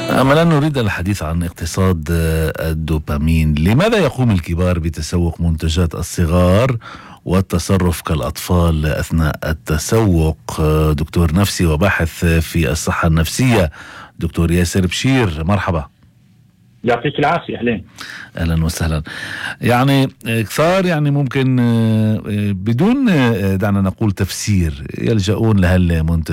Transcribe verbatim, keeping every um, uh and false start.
أما الآن نريد الحديث عن اقتصاد الدوبامين. لماذا يقوم الكبار بتسوق منتجات الصغار والتصرف كالأطفال أثناء التسوق؟ دكتور نفسي وباحث في الصحة النفسية دكتور ياسر بشير، مرحبا. يعطيك العافية. أهلين. أهلا وسهلا. يعني كثار يعني ممكن بدون دعنا نقول تفسير يلجؤون لهالمنتج